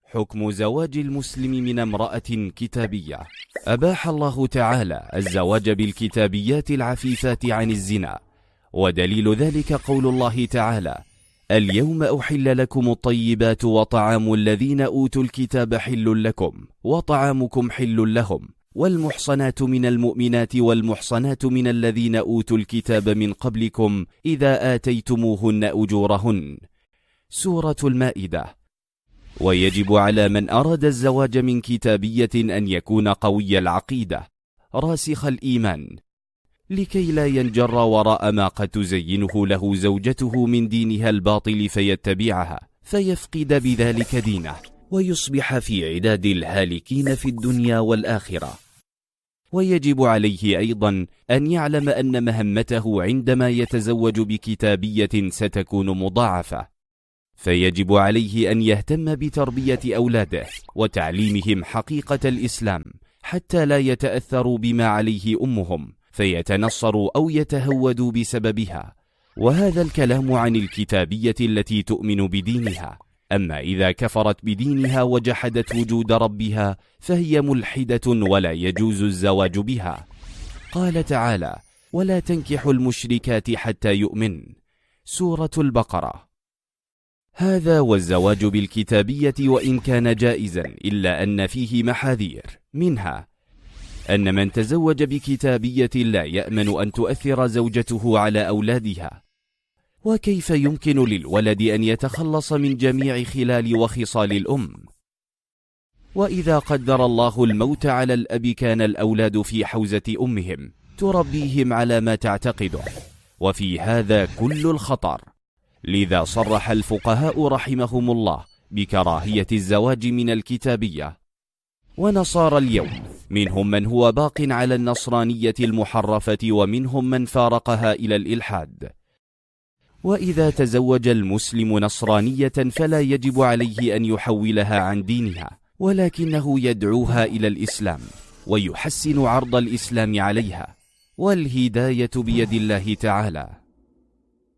حكم زواج المسلم من امرأة كتابية. أباح الله تعالى الزواج بالكتابيات العفيفات عن الزنا، ودليل ذلك قول الله تعالى: اليوم أحل لكم الطيبات وطعام الذين أوتوا الكتاب حل لكم وطعامكم حل لهم، والمحصنات من المؤمنات والمحصنات من الذين أوتوا الكتاب من قبلكم إذا آتيتموهن أجورهن. سورة المائدة. ويجب على من أراد الزواج من كتابية أن يكون قوي العقيدة راسخ الإيمان، لكي لا ينجر وراء ما قد تزينه له زوجته من دينها الباطل فيتبعها فيفقد بذلك دينه ويصبح في عداد الهالكين في الدنيا والآخرة. ويجب عليه أيضا أن يعلم أن مهمته عندما يتزوج بكتابية ستكون مضاعفة، فيجب عليه أن يهتم بتربية أولاده وتعليمهم حقيقة الإسلام حتى لا يتأثروا بما عليه أمهم فيتنصروا أو يتهودوا بسببها. وهذا الكلام عن الكتابية التي تؤمن بدينها. أما إذا كفرت بدينها وجحدت وجود ربها فهي ملحدة ولا يجوز الزواج بها. قال تعالى: ولا تنكحوا المشركات حتى يؤمن. سورة البقرة. هذا والزواج بالكتابية وإن كان جائزا إلا أن فيه محاذير، منها أن من تزوج بكتابية لا يأمن أن تؤثر زوجته على أولادها، وكيف يمكن للولد أن يتخلص من جميع خلال وخصال الأم؟ وإذا قدر الله الموت على الأب كان الأولاد في حوزة أمهم تربيهم على ما تعتقده، وفي هذا كل الخطر. لذا صرح الفقهاء رحمهم الله بكراهية الزواج من الكتابية. ونصارى اليوم منهم من هو باق على النصرانية المحرفة ومنهم من فارقها إلى الإلحاد. وإذا تزوج المسلم نصرانية فلا يجب عليه أن يحولها عن دينها، ولكنه يدعوها إلى الإسلام ويحسن عرض الإسلام عليها، والهداية بيد الله تعالى.